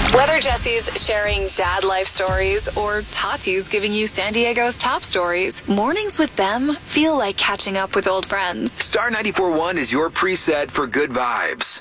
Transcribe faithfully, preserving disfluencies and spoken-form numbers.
Whether Jesse's sharing dad life stories or Tati's giving you San Diego's top stories, mornings with them feel like catching up with old friends. Star ninety-four point one is your preset for good vibes.